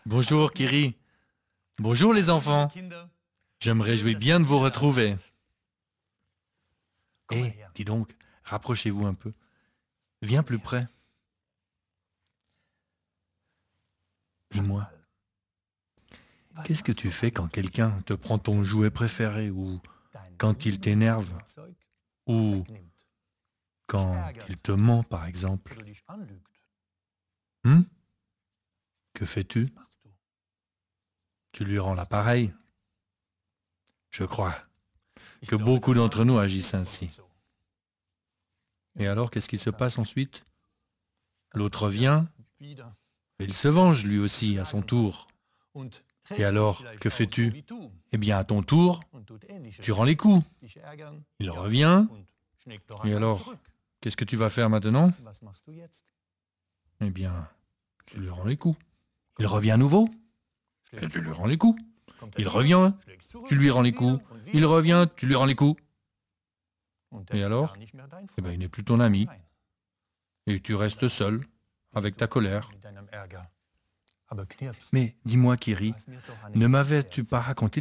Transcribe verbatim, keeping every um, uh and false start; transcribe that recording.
Bonjour Kiri. Bonjour les enfants. Je me réjouis bien de vous retrouver. Eh, dis donc, rapprochez-vous un peu. Viens plus près. Dis-moi, qu'est-ce que tu fais quand quelqu'un te prend ton jouet préféré ou quand il t'énerve ou quand il te ment par exemple? Hmm? Que fais-tu? Tu lui rends l'appareil? Je crois que beaucoup d'entre nous agissent ainsi. Et alors, qu'est-ce qui se passe ensuite? L'autre vient, et il se venge lui aussi à son tour. Et alors, que fais-tu? Eh bien, à ton tour, tu rends les coups. Il revient, et alors, qu'est-ce que tu vas faire maintenant? Eh bien, tu lui rends les coups. Il revient à nouveau, et tu lui rends les coups. Il revient, tu lui rends les coups. Il revient, tu lui rends les coups. Et alors, eh bien, il n'est plus ton ami. Et tu restes seul, avec ta colère. Mais dis-moi, Kiri, ne m'avais-tu pas raconté